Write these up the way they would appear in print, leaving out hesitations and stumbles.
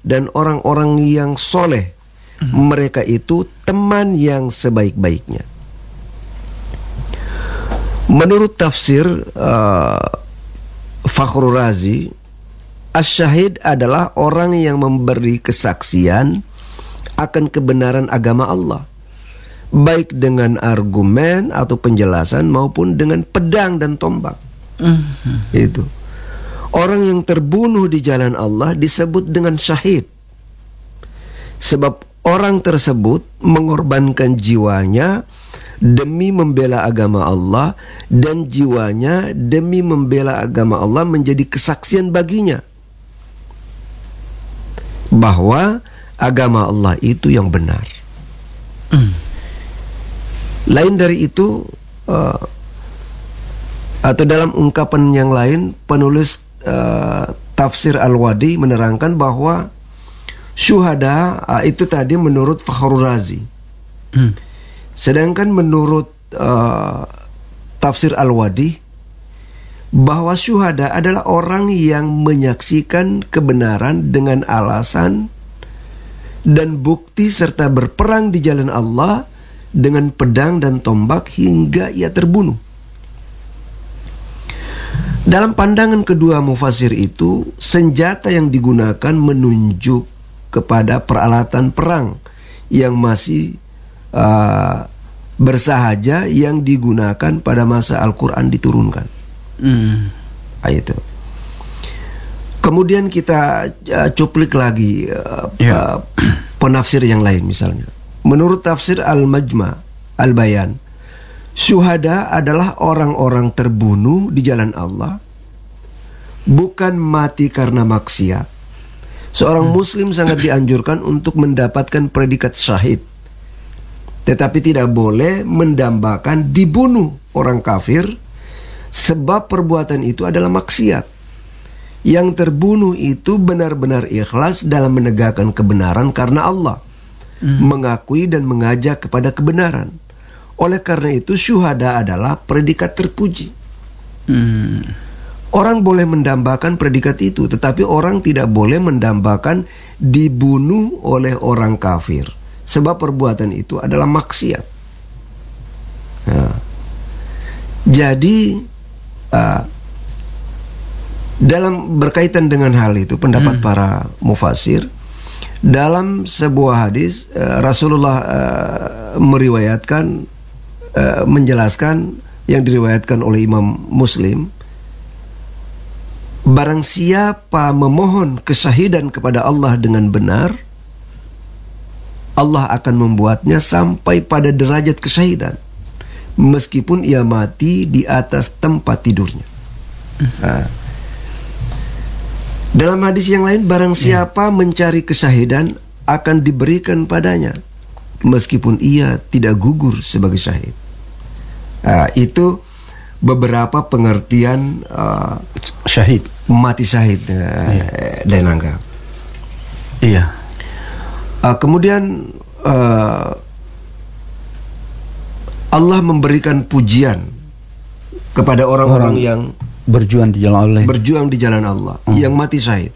dan orang-orang yang soleh, mereka itu teman yang sebaik-baiknya. Menurut tafsir Fakhrul Razi, Asy-Syahid adalah orang yang memberi kesaksian akan kebenaran agama Allah, baik dengan argumen atau penjelasan maupun dengan pedang dan tombak. Itu orang yang terbunuh di jalan Allah disebut dengan syahid, sebab orang tersebut mengorbankan jiwanya demi membela agama Allah, dan jiwanya demi membela agama Allah menjadi kesaksian baginya bahwa agama Allah itu yang benar. Lain dari itu, atau dalam ungkapan yang lain, penulis tafsir Al-Wadi menerangkan bahwa syuhada itu tadi menurut Fakhrul Razi. Sedangkan menurut tafsir Al-Wadi, bahwa syuhada adalah orang yang menyaksikan kebenaran dengan alasan dan bukti serta berperang di jalan Allah dengan pedang dan tombak hingga ia terbunuh. Dalam pandangan kedua mufasir itu, senjata yang digunakan menunjuk kepada peralatan perang yang masih bersahaja yang digunakan pada masa Al-Quran diturunkan. Itu. Kemudian kita cuplik lagi penafsir yang lain misalnya. Menurut tafsir Al-Majma' Al-Bayan, syuhada adalah orang-orang terbunuh di jalan Allah, bukan mati karena maksiat. Seorang muslim sangat dianjurkan untuk mendapatkan predikat syahid, tetapi tidak boleh mendambakan dibunuh orang kafir, sebab perbuatan itu adalah maksiat. Yang terbunuh itu benar-benar ikhlas dalam menegakkan kebenaran karena Allah, mengakui dan mengajak kepada kebenaran. Oleh karena itu syuhada adalah predikat terpuji. Orang boleh mendambakan predikat itu, tetapi orang tidak boleh mendambakan dibunuh oleh orang kafir, sebab perbuatan itu adalah maksiat. Jadi dalam berkaitan dengan hal itu, pendapat para mufasir, dalam sebuah hadis Rasulullah meriwayatkan, menjelaskan yang diriwayatkan oleh Imam Muslim, barang siapa memohon kesyahidan kepada Allah dengan benar, Allah akan membuatnya sampai pada derajat kesyahidan meskipun ia mati di atas tempat tidurnya. Dalam hadis yang lain, barang siapa mencari kesyahidan akan diberikan padanya meskipun ia tidak gugur sebagai syahid. Itu beberapa pengertian syahid, mati syahid, dan anggap. Kemudian Allah memberikan pujian kepada orang-orang yang berjuang di jalan Allah, yang mati syahid.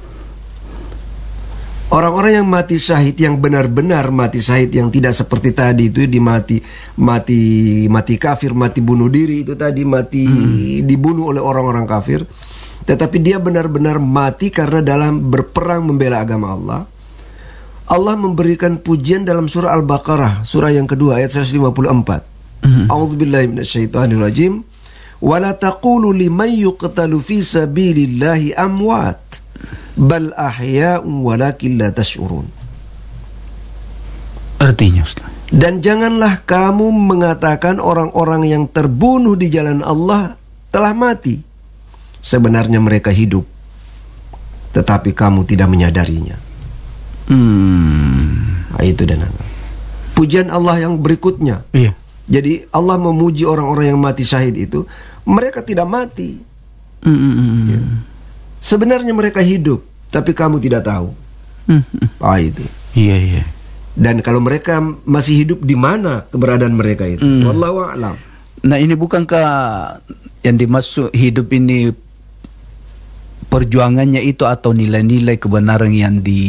Orang-orang yang mati syahid, yang benar-benar mati syahid, yang tidak seperti tadi itu mati kafir, mati bunuh diri itu tadi, mati dibunuh oleh orang-orang kafir, tetapi dia benar-benar mati karena dalam berperang membela agama Allah. Allah memberikan pujian dalam surah Al-Baqarah, surah yang kedua ayat 154. A'udzubillahi minasyaitonirrajim. Wala taqulu liman yuqtalu fi sabilillahi amwat bal ahya'un walakin la tash'urun. Artinya, Ustaz, dan janganlah kamu mengatakan orang-orang yang terbunuh di jalan Allah telah mati, sebenarnya mereka hidup, tetapi kamu tidak menyadarinya. Itu dan pujian Allah yang berikutnya. Jadi Allah memuji orang-orang yang mati syahid itu, mereka tidak mati. Sebenarnya mereka hidup, tapi kamu tidak tahu. Itu. Dan kalau mereka masih hidup, di mana keberadaan mereka itu? Wallahu a'lam. Nah, ini bukankah yang dimaksud hidup ini perjuangannya itu atau nilai-nilai kebenaran yang